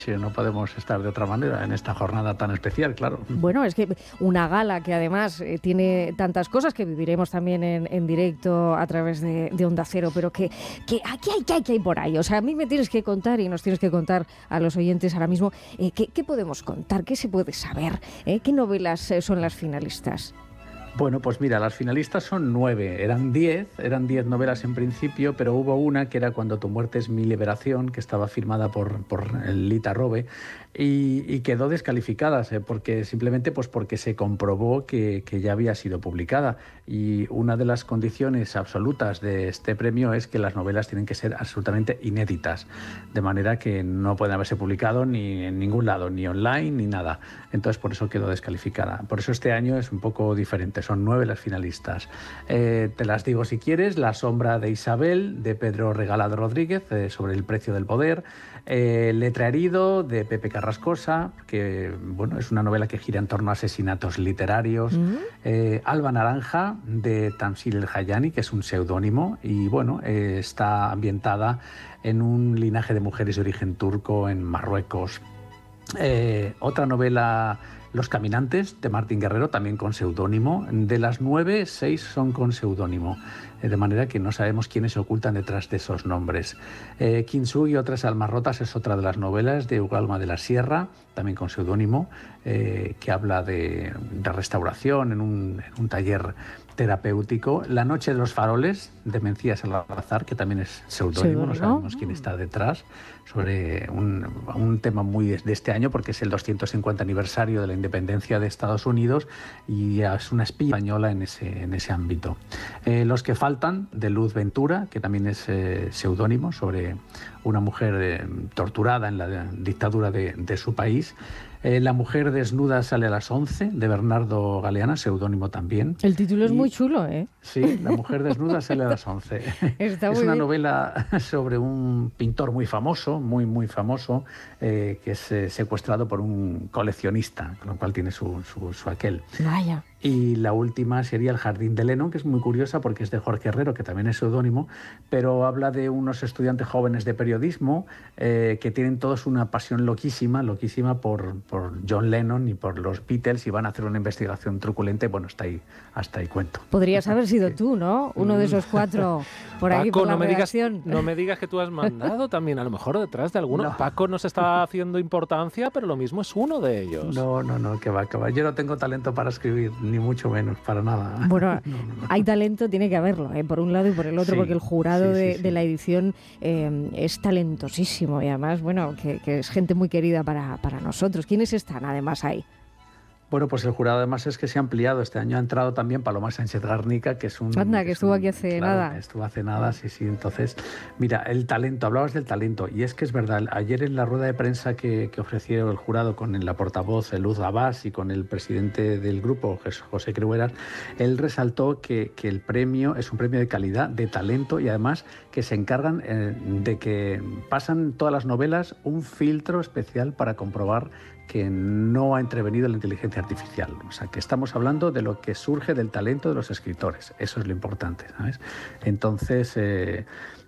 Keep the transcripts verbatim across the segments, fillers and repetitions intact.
Sí, no podemos estar de otra manera en esta jornada tan especial, claro. Bueno, es que una gala que además eh, tiene tantas cosas que viviremos también en, en directo a través de, de Onda Cero, pero que, que aquí hay, que hay, que hay por ahí. O sea, a mí me tienes que contar y nos tienes que contar a los oyentes ahora mismo eh, ¿qué, qué podemos contar, qué se puede saber, eh, qué novelas eh, son las finalistas. Bueno, pues mira, las finalistas son nueve, eran diez, eran diez novelas en principio, pero hubo una que era Cuando tu muerte es mi liberación, que estaba firmada por, por Lita Robe, y, y quedó descalificada, ¿eh? porque simplemente pues porque se comprobó que, que ya había sido publicada. Y una de las condiciones absolutas de este premio es que las novelas tienen que ser absolutamente inéditas, de manera que no pueden haberse publicado ni en ningún lado, ni online, ni nada. Entonces por eso quedó descalificada. Por eso este año es un poco diferente. Son nueve las finalistas. Eh, te las digo si quieres. La sombra de Isabel, de Pedro Regalado Rodríguez, eh, sobre el precio del poder. Eh, Letra herido, de Pepe Carrascosa, que bueno, es una novela que gira en torno a asesinatos literarios. Mm-hmm. eh, Alba Naranja, de Tamsil El Hayani, que es un seudónimo, y bueno, eh, está ambientada en un linaje de mujeres de origen turco en Marruecos. Eh, otra novela, Los caminantes, de Martín Guerrero, también con seudónimo. De las nueve, seis son con seudónimo, eh, de manera que no sabemos quiénes se ocultan detrás de esos nombres. Eh, Kintsugi y otras almas rotas es otra de las novelas, de Hugo Alma de la Sierra, también con seudónimo, eh, que habla de, de restauración en un, en un taller terapéutico. La noche de los faroles, de Mencía Salazar, que también es seudónimo, no sabemos quién está detrás, sobre un, un tema muy de este año, porque es el doscientos cincuenta aniversario de la independencia de Estados Unidos y es una espía española en ese, en ese ámbito. Eh, Los que faltan, de Luz Ventura, que también es eh, seudónimo, sobre una mujer eh, torturada en la dictadura de, de su país. Eh, La mujer desnuda sale a las once, de Bernardo Galeana, seudónimo también. El título es y, muy chulo, ¿eh? Sí, La mujer desnuda sale a las once. Está es muy una bien. novela sobre un pintor muy famoso, muy, muy famoso, eh, que es eh, secuestrado por un coleccionista, con lo cual tiene su, su, su aquel. Vaya. Y la última sería El jardín de Lennon, que es muy curiosa porque es de Jorge Herrero, que también es seudónimo, pero habla de unos estudiantes jóvenes de periodismo eh, que tienen todos una pasión loquísima, loquísima por, por John Lennon y por los Beatles, y van a hacer una investigación truculenta y bueno, hasta ahí, hasta ahí cuento. Podrías haber sido tú, ¿no? Uno de esos cuatro por aquí, Paco, por la no me digas, redacción. no me digas que tú has mandado también, a lo mejor detrás de alguno. No. Paco nos está haciendo importancia, pero lo mismo es uno de ellos. No, no, no, que va, que va. Yo no tengo talento para escribir, ni mucho menos, para nada. Bueno, no, no, no. Hay talento, tiene que haberlo, ¿eh? Por un lado y por el otro, sí, porque el jurado sí, sí, de, sí. de la edición eh, es talentosísimo y además, bueno, que, que es gente muy querida para, para nosotros. ¿Quiénes están además ahí? Bueno, pues el jurado además es que se ha ampliado. Este año ha entrado también Paloma Sánchez Garnica, que es un... Anda, que, que estuvo un, aquí hace claro, nada. Estuvo hace nada, sí, sí. Entonces, mira, el talento, hablabas del talento, y es que es verdad, ayer en la rueda de prensa que, que ofreció el jurado con la portavoz Luz Abbas y con el presidente del grupo, José Crueras, él resaltó que, que el premio es un premio de calidad, de talento, y además que se encargan eh, de que pasan todas las novelas un filtro especial para comprobar que no ha intervenido la inteligencia artificial. O sea, que estamos hablando de lo que surge del talento de los escritores. Eso es lo importante, ¿sabes? Entonces, eh,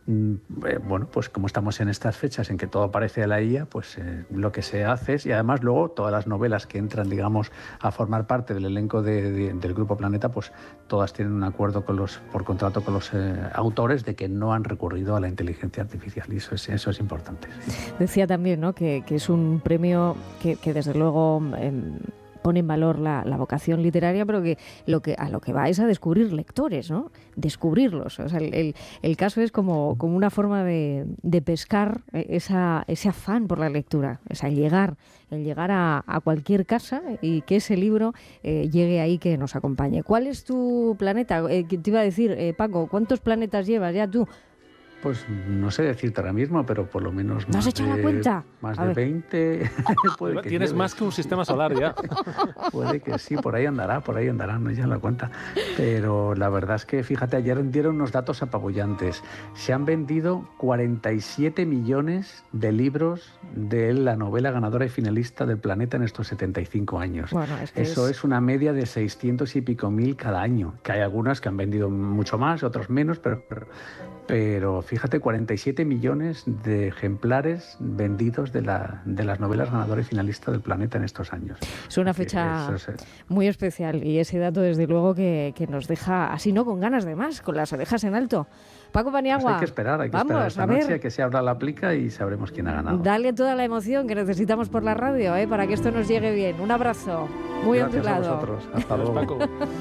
eh, bueno, pues como estamos en estas fechas en que todo parece a la I A, pues eh, lo que se hace es, y además luego todas las novelas que entran, digamos, a formar parte del elenco de, de, del Grupo Planeta, pues todas tienen un acuerdo con los, por contrato con los eh, autores de que no han recurrido a la inteligencia artificial, y eso es, eso es importante. Sí. Decía también, ¿no?, que, que es un premio que, que desde luego eh, pone en valor la, la vocación literaria, pero que, lo que a lo que va es a descubrir lectores, ¿no? Descubrirlos. O sea, el, el, el caso es como, como una forma de, de pescar esa, ese afán por la lectura, o sea, el llegar, el llegar a, a cualquier casa y que ese libro eh, llegue ahí, que nos acompañe. ¿Cuál es tu planeta? Eh, te iba a decir, eh, Paco, ¿cuántos planetas llevas ya tú? Pues no sé decirte ahora mismo, pero por lo menos más, ¿no has hecho de, la cuenta? más a de ver. veinte. Puede que Tienes lleves. Más que un sistema solar ya. Puede que sí, por ahí andará, por ahí andará, no ya la cuenta. Pero la verdad es que, fíjate, ayer dieron unos datos apabullantes. Se han vendido cuarenta y siete millones de libros de la novela ganadora y finalista del Planeta en estos setenta y cinco años. Bueno, es que Eso es... es una media de seiscientos y pico mil cada año, que hay algunas que han vendido mucho más, otros menos, pero... pero pero fíjate, cuarenta y siete millones de ejemplares vendidos de, la, de las novelas ganadoras y finalistas del Planeta en estos años. Es una fecha es, es, muy especial y ese dato desde luego que, que nos deja así, ¿no? Con ganas de más, con las orejas en alto. Paco Paniagua, pues hay que esperar, hay que vamos, esperar esta a ver. noche a que se abra la plica y sabremos quién ha ganado. Dale toda la emoción que necesitamos por la radio, ¿eh? Para que esto nos llegue bien. Un abrazo muy Gracias ondulado. a vosotros. Hasta luego. Paco.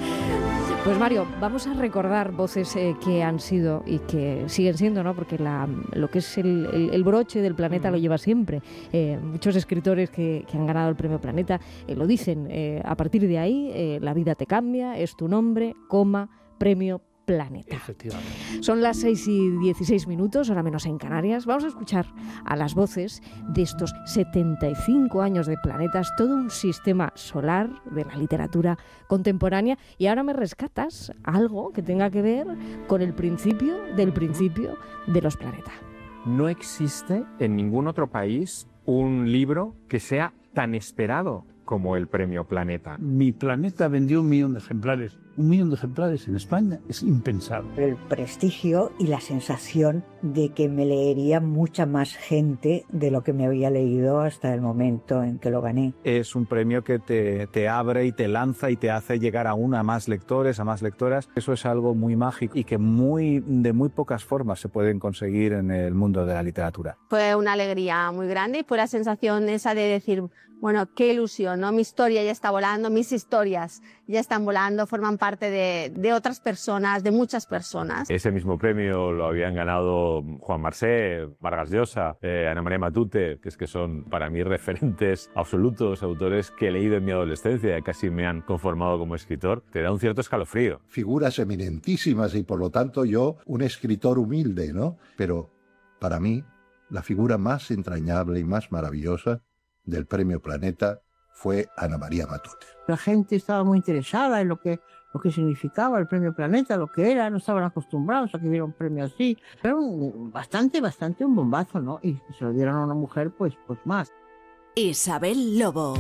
Pues Mario, vamos a recordar voces eh, que han sido y que siguen siendo, ¿no? Porque la, lo que es el, el, el broche del Planeta mm. lo lleva siempre. Eh, muchos escritores que, que han ganado el premio Planeta eh, lo dicen. Eh, a partir de ahí, eh, la vida te cambia, es tu nombre, coma, premio Planeta. Efectivamente. Son las seis y dieciséis minutos, hora menos en Canarias. Vamos a escuchar a las voces de estos setenta y cinco años de Planetas, todo un sistema solar de la literatura contemporánea. Y ahora me rescatas algo que tenga que ver con el principio del principio de los planetas. No existe en ningún otro país un libro que sea tan esperado como el Premio Planeta. Mi Planeta vendió un millón de ejemplares. Un millón de ejemplares en España es impensable. El prestigio y la sensación de que me leería mucha más gente de lo que me había leído hasta el momento en que lo gané. Es un premio que te, te abre y te lanza y te hace llegar aún a más lectores, a más lectoras. Eso es algo muy mágico y que muy, de muy pocas formas se pueden conseguir en el mundo de la literatura. Fue una alegría muy grande y fue la sensación esa de decir, bueno, qué ilusión, ¿no? Mi historia ya está volando, mis historias ya están volando, forman parte de, de otras personas, de muchas personas. Ese mismo premio lo habían ganado Juan Marsé, Vargas Llosa, eh, Ana María Matute, que es que son para mí referentes absolutos, autores que he leído en mi adolescencia y casi me han conformado como escritor. Te da un cierto escalofrío. Figuras eminentísimas y por lo tanto yo un escritor humilde, ¿no? Pero para mí la figura más entrañable y más maravillosa del Premio Planeta fue Ana María Matute. La gente estaba muy interesada en lo que, lo que significaba el Premio Planeta, lo que era, no estaban acostumbrados a que hubiera un premio así. Era un, bastante, bastante un bombazo, ¿no? Y se lo dieron a una mujer, pues, pues más. Isabel Lobo.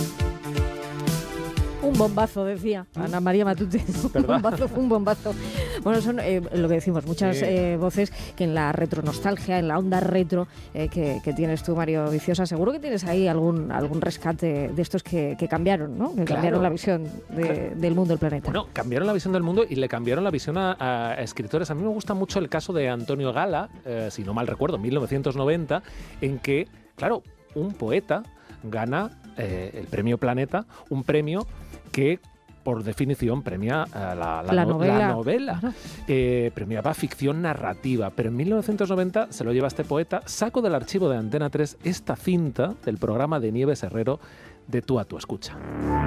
Un bombazo, decía Ana María Matute. Un bombazo, fue un bombazo. Bueno, son eh, lo que decimos, muchas sí. eh, voces que en la retronostalgia, en la onda retro eh, que, que tienes tú, Mario Viciosa, seguro que tienes ahí algún algún rescate de estos que, que cambiaron, ¿no? Que claro. cambiaron la visión de, claro. del mundo del planeta. Bueno, cambiaron la visión del mundo y le cambiaron la visión a, a escritores. A mí me gusta mucho el caso de Antonio Gala, eh, si no mal recuerdo, mil novecientos noventa, en que, claro, un poeta gana eh, el Premio Planeta, un premio que por definición premia uh, la, la, la no, novela, la novela. Claro. Eh, premiaba ficción narrativa, pero en mil novecientos noventa se lo lleva este poeta. Saco del archivo de Antena tres esta cinta del programa de Nieves Herrero de Tú a Tú Escucha.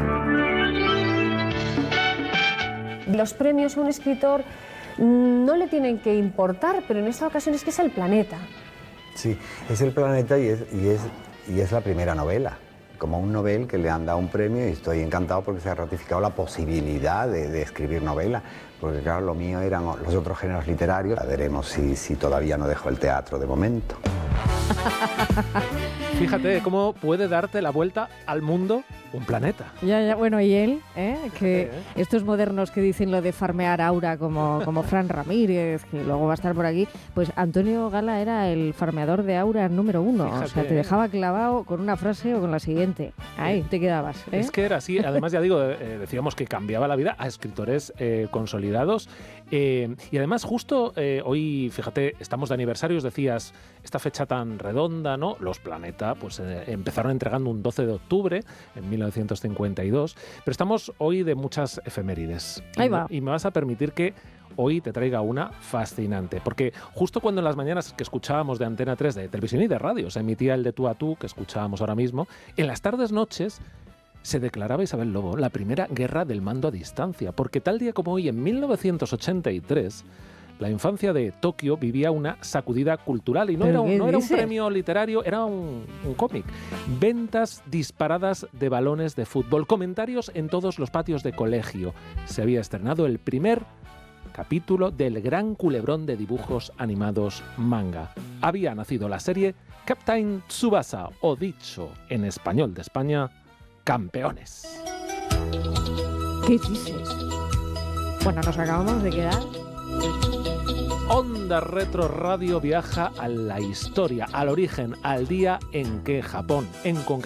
Los premios a un escritor no le tienen que importar, pero en esta ocasión es que es el Planeta. Sí, es el Planeta y es, y es, y es la primera novela. Como un novel que le han dado un premio y estoy encantado porque se ha ratificado la posibilidad de, de escribir novela, porque claro, lo mío eran los otros géneros literarios. Veremos si, si todavía no dejo el teatro de momento. Fíjate cómo puede darte la vuelta al mundo un planeta. Ya, ya, bueno, y él, ¿eh? que ¿eh? estos modernos que dicen lo de farmear aura, como, como Fran Ramírez, que luego va a estar por aquí, pues Antonio Gala era el farmeador de aura número uno. Fíjate. O sea, te dejaba clavado con una frase o con la siguiente. Ahí te quedabas. ¿eh? Es que era así. Además, ya digo, eh, decíamos que cambiaba la vida a escritores eh, consolidados. Eh, y además, justo eh, hoy, fíjate, estamos de aniversarios, decías, esta fecha tan redonda, ¿no? Los Planeta, pues eh, empezaron entregando un doce de octubre en mil novecientos cincuenta y dos, pero estamos hoy de muchas efemérides. Ahí va. Y, y me vas a permitir que hoy te traiga una fascinante, porque justo cuando en las mañanas que escuchábamos de Antena tres, de televisión y de radio, se emitía el de Tú a Tú, que escuchábamos ahora mismo, en las tardes noches se declaraba, Isabel Lobo, la primera guerra del mando a distancia, porque tal día como hoy, en mil novecientos ochenta y tres, la infancia de Tokio vivía una sacudida cultural y no, era un, no era un premio literario, era un, un cómic. Ventas disparadas de balones de fútbol, comentarios en todos los patios de colegio. Se había estrenado el primer capítulo del gran culebrón de dibujos animados manga. Había nacido la serie Captain Tsubasa, o dicho en español de España, Campeones. ¿Qué dices? Bueno, nos acabamos de quedar Onda Retro Radio viaja a la historia, al origen, al día en que Japón, en concreto